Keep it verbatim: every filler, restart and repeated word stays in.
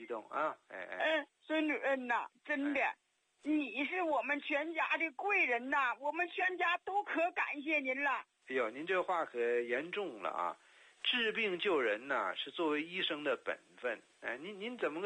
动啊！哎哎， 嗯，孙主任呐，真的， 哎你是我们全家的贵人呐，我们全家都可感谢您了。 哎呦，您这话可严重了啊！治病救人呐，是作为医生的本分。哎，您您怎么个